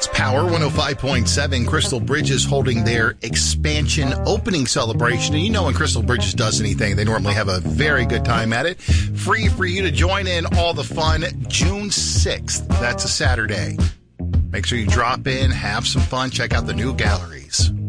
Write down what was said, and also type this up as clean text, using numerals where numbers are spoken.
It's Power 105.7. Crystal Bridges holding their expansion opening celebration. And you know when Crystal Bridges does anything, they normally have a very good time at it. Free for you to join in all the fun June 6th. That's a Saturday. Make sure you drop in, have some fun, check out the new galleries.